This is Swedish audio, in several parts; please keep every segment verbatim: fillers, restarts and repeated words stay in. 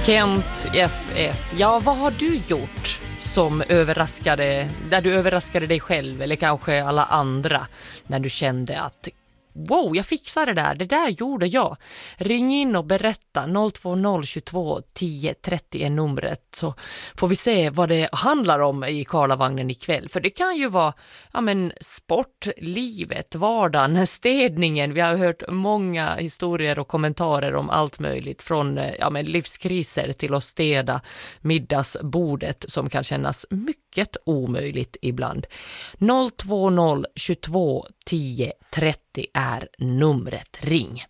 Kent F F. Ja, vad har du gjort som överraskade, där du överraskade dig själv eller kanske alla andra när du kände att wow, jag fixar det där, det där gjorde jag. Ring in och berätta. Noll två noll tjugotvå tio trettio är numret, så får vi se vad det handlar om i Karlavagnen ikväll. För det kan ju vara ja, men sport, livet, vardagen, städningen. Vi har hört många historier och kommentarer om allt möjligt, från ja, men livskriser till att städa middagsbordet som kan kännas mycket omöjligt ibland. Noll två noll tjugotvå tio trettio är numret. Ring.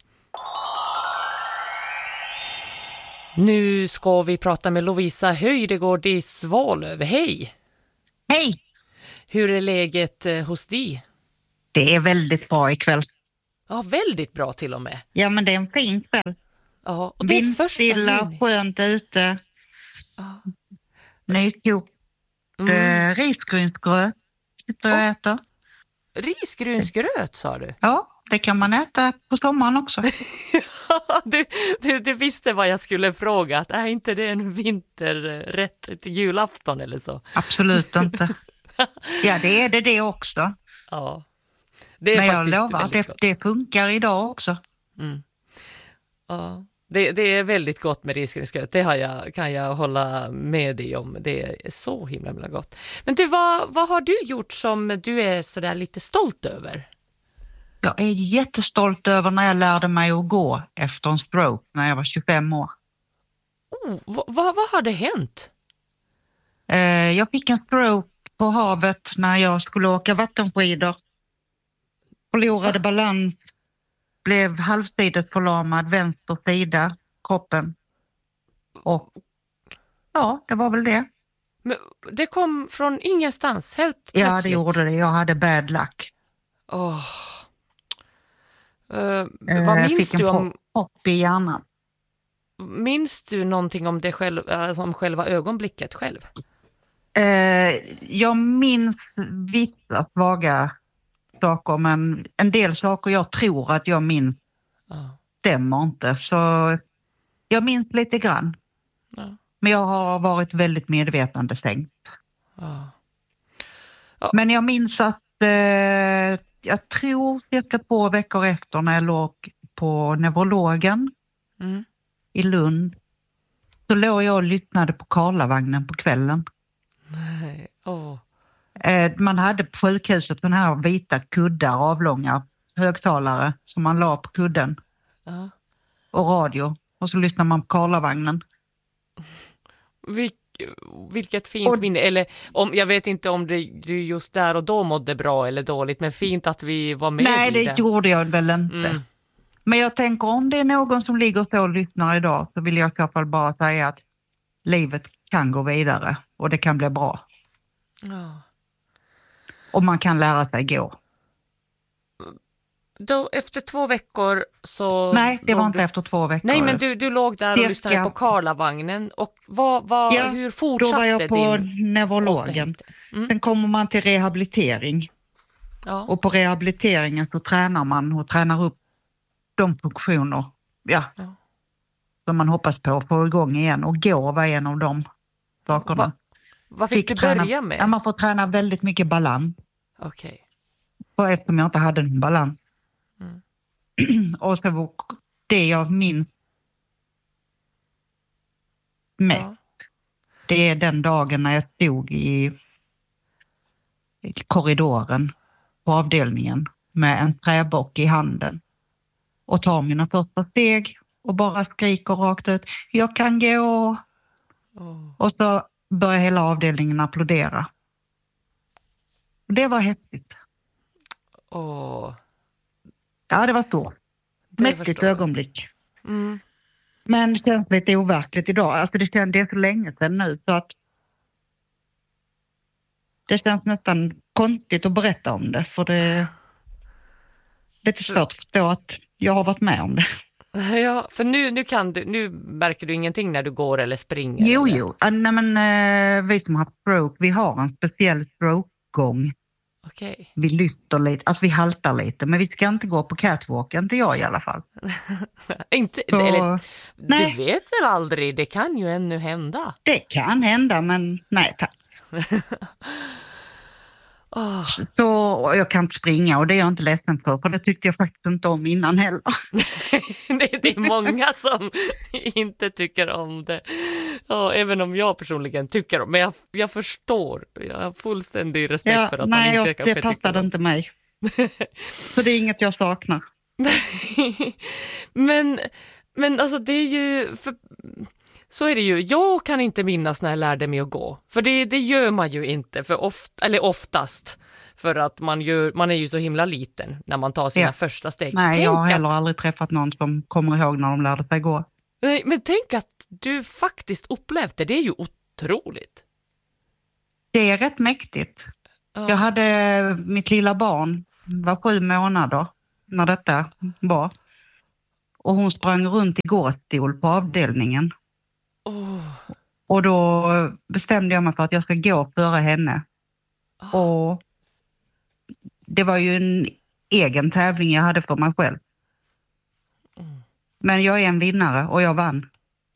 Nu ska vi prata med Lovisa Höjdegård i Svalöv. Hej! Hej! Hur är läget hos dig? Det är väldigt bra ikväll. Ja, väldigt bra till och med. Ja, men det är en fin kväll. Ja, och det är första juni. Skönt ute. Ja. Nykokt mm. eh, risgrynsgröt. Sitter jag och äter. Risgrynsgröt, sa du? Ja, det kan man äta på sommaren också. du, du, du visste vad jag skulle fråga. Att är inte det en vinterrätt till julafton eller så? Absolut inte. Ja, det är det det också. Ja. Det är men jag faktiskt lovar att det, det funkar idag också. Mm. Ja. Det, det är väldigt gott med risgrynsgröt. Det har jag, kan jag hålla med dig om. Det är så himla, himla gott. Men du, vad, vad har du gjort som du är så där lite stolt över? Jag är jättestolt över när jag lärde mig att gå efter en stroke när jag var tjugofem år. Oh, vad, vad, vad hade hänt? Eh, jag fick en stroke på havet när jag skulle åka vattenskidor. Förlorade Va? balans. Blev halvsidigt förlamad, vänster sida, kroppen. Och ja, det var väl det. Men det kom från ingenstans, helt ja, plötsligt? Ja, det gjorde det. Jag hade bad luck. Åh. Uh, vad jag minns fick du en om... hopp i hjärnan. Minns du någonting om det själv, alltså om själva ögonblicket själv? Uh, jag minns vissa svaga saker, men en del saker jag tror att jag minns uh. stämmer inte. Så jag minns lite grann. Uh. Men jag har varit väldigt medvetande sänkt. Uh. Uh. Men jag minns att uh, jag tror cirka två veckor efter när jag låg på neurologen mm. i Lund, så låg jag och lyssnade på Karlavagnen på kvällen. Nej, åh. Eh, man hade på sjukhuset den här vita kuddar, avlånga högtalare som man la på kudden. Uh. Och radio. Och så lyssnade man på Karlavagnen. Vilk, vilket fint och, minne. Eller om, jag vet inte om det, du just där och då mådde bra eller dåligt, men fint att vi var med nej, i det. Nej, det gjorde jag väl inte. Mm. Men jag tänker, om det är någon som ligger så och lyssnar idag, så vill jag i alla fall bara säga att livet kan gå vidare och det kan bli bra. Ja. Och man kan lära sig gå. Då, efter två veckor så... Nej, det var inte du... efter två veckor. Nej, men du, du låg där och Cirka... lyssnade på Karlavagnen. Och vad, vad, ja, hur fortsatte din... då var jag på neurologen. Mm. Sen kommer man till rehabilitering. Ja. Och på rehabiliteringen så tränar man och tränar upp de funktioner ja, ja. som man hoppas på att få igång igen. Och gå var en av de sakerna. Va, vad fick, fick du träna, börja med? Ja, man får träna väldigt mycket balans. Okej. Okay. Eftersom jag inte hade en balans. Mm. Och så det jag minns mest, ja. det är den dagen när jag stod i, i korridoren på avdelningen med en träbock i handen och tar mina första steg och bara skriker rakt ut, jag kan gå. Oh. Och så börjar hela avdelningen applådera. Det var häftigt. Åh. Oh. Ja, det var så. Mäktigt ögonblick. Mm. Men det känns lite overkligt idag. Alltså det känns det är så länge sedan nu så att det känns nästan konstigt att berätta om det. För det, det är svårt att förstå att jag har varit med om det. Ja, för nu, nu, kan du, nu märker du ingenting när du går eller springer? Jo, eller? jo. Nej, men, eh, vi som har haft stroke, vi har en speciell stroke-gång Okej. Vi lyfter lite, alltså vi haltar lite, men vi ska inte gå på catwalken, inte jag i alla fall. Inte, Så, eller, nej. du vet väl aldrig, det kan ju ännu hända. Det kan hända, men nej tack. Oh. Så jag kan inte springa och det är jag inte ledsen för, för det tyckte jag faktiskt inte om innan heller. det, det är många som inte tycker om det. Ja, även om jag personligen tycker om, men jag, jag förstår. Jag har fullständig respekt Ja, för att nej, man inte jag, kanske det tycker passade om. inte mig. Så det är inget jag saknar. men, men alltså det är ju... För, så är det ju. Jag kan inte minnas när jag lärde mig att gå. För det, det gör man ju inte. För ofta, eller oftast. För att man, gör, man är ju så himla liten när man tar sina ja. första steg. Nej, tänk jag har att, heller aldrig träffat någon som kommer ihåg när de lärde sig gå. nej, men tänk att du faktiskt upplevde det. Det är ju otroligt. Det är rätt mäktigt. Ja. Jag hade mitt lilla barn, var sju månader när detta var. Och hon sprang runt i gåstol på avdelningen. Oh. Och då bestämde jag mig för att jag ska gå före henne. Oh. Och det var ju en egen tävling jag hade för mig själv. Mm. Men jag är en vinnare och jag vann.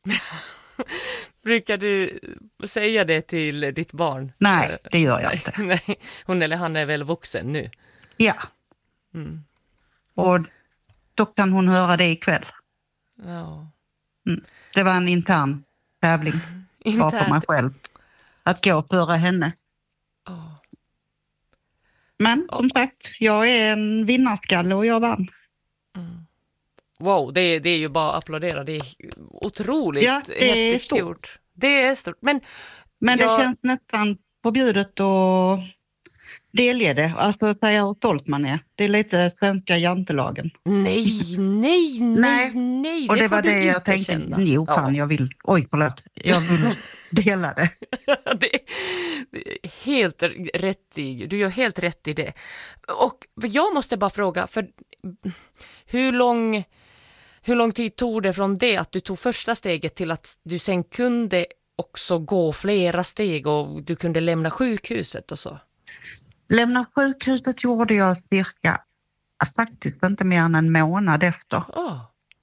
Brukar du säga det till ditt barn? Nej, det gör jag nej, inte. Nej. Hon eller han är väl vuxen nu? Ja. Mm. Och då kan hon höra det ikväll. Ja. Mm. Det var en intern tävling. Bara för mig själv. Att gå före henne. Oh. Men som sagt, jag är en vinnarskalle och jag vann. Mm. Wow, det, det är ju bara att applådera. Det är otroligt ja, det är häftigt stort. gjort. Det är stort. Men, Men jag... det känns nästan förbjudet att delge det. Alltså säga hur stolt man är. Det är lite svenska jantelagen. Nej, nej, nej, nej. Och det, det får var du det inte jag tänkte. känna. Jo, fan, Ja. jag vill. Oj, förlåt. Jag vill dela det. det, det är helt rätt i. Du gör helt rätt i det. Och jag måste bara fråga, för hur lång, hur lång tid tog det från det att du tog första steget till att du sen kunde också gå flera steg och du kunde lämna sjukhuset och så? Lämna sjukhuset gjorde jag cirka, faktiskt inte mer än en månad efter. Oh.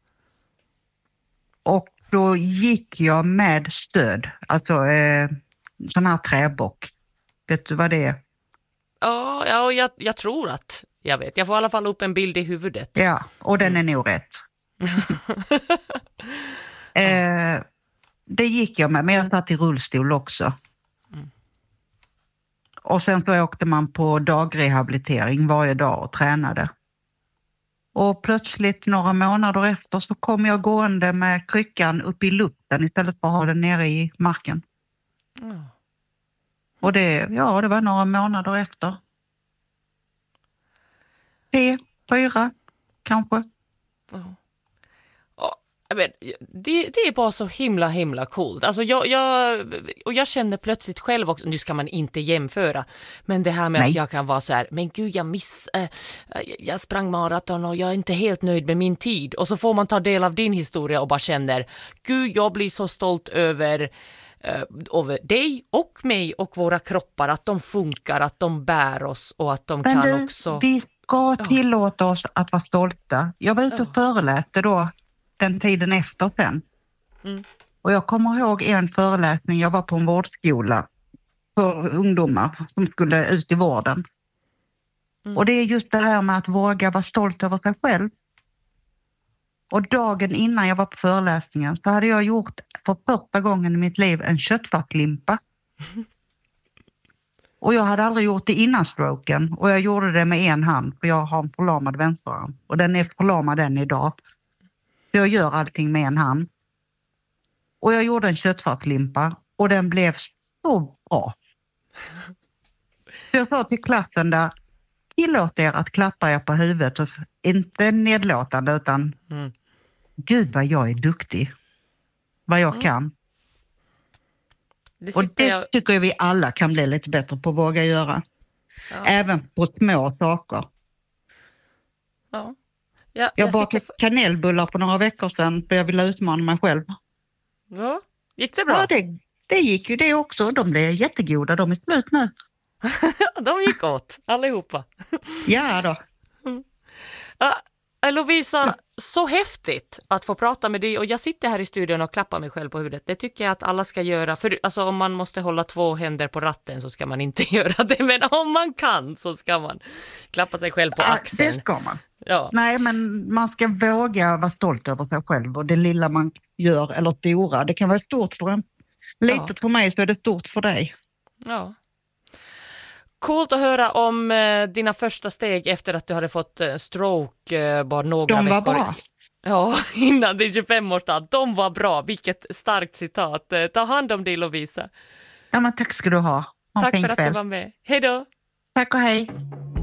Och då gick jag med stöd, alltså eh, sån här träbock. Vet du vad det är? Ja, ja jag, jag tror att jag vet. Jag får i alla fall upp en bild i huvudet. Ja, och den är nog rätt. eh, det gick jag med, men jag satt i rullstol också. Mm. Och sen så åkte man på dagrehabilitering varje dag och tränade. Och plötsligt några månader efter så kom jag gående med kryckan upp i luften istället för att ha den nere i marken. Mm. Och det, ja, det var några månader efter. Tre, fyra kanske. Mm. Men, det, det är bara så himla himla coolt. Alltså jag, jag, och jag känner plötsligt själv också, nu ska man inte jämföra, men det här med Nej. Att jag kan vara så här, men gud jag miss, äh, jag sprang maraton och jag är inte helt nöjd med min tid. Och så får man ta del av din historia och bara känner, gud jag blir så stolt över, äh, över dig och mig och våra kroppar, att de funkar, att de bär oss och att de men kan du, också... Vi ska tillåta oss att vara stolta. Jag var ute och föreläste då den tiden efter sen. Mm. Och jag kommer ihåg en föreläsning, jag var på en vårdskola för ungdomar som skulle ut i vården. Mm. Och det är just det här med att våga vara stolt över sig själv. Och dagen innan jag var på föreläsningen så hade jag gjort för första gången i mitt liv en köttfärslimpa. Mm. Och jag hade aldrig gjort det innan stroken och jag gjorde det med en hand för jag har en förlamad vänsterarm. Och den är förlamad än idag. Så jag gör allting med en hand. Och jag gjorde en köttfärslimpa och den blev så bra. Så jag sa till klassen där, tillåt er att klappa er på huvudet. Och inte nedlåtande utan, mm. gud vad jag är duktig. Vad jag mm. kan. Det och det jag... tycker jag vi alla kan bli lite bättre på att våga göra. Ja. Även på små saker. Ja. Ja, jag jag bakade sitter... kanelbullar på några veckor sedan för jag ville utmana mig själv. Ja, gick det bra? Ja, det, det gick ju det också. De blev jättegoda, de är slut nu. De gick åt, allihopa. Ja då. Uh, Lovisa, så häftigt att få prata med dig, och jag sitter här i studion och klappar mig själv på huvudet. Det tycker jag att alla ska göra. För alltså, om man måste hålla två händer på ratten så ska man inte göra det, men om man kan så ska man klappa sig själv på axeln. Ja, det ska man. Ja. Nej, men man ska våga vara stolt över sig själv, och det lilla man gör, eller stora, det kan vara stort för en. Litet ja. För mig så är det stort för dig. Ja. Coolt att höra om eh, dina första steg efter att du hade fått eh, stroke eh, bara några De var veckor. bra. Ja, innan din tjugofemårsdag. De var bra. Vilket starkt citat. Eh, ta hand om dig, Lovisa. Ja, men tack ska du ha. Tack för att du var med. Hej då. Tack och hej.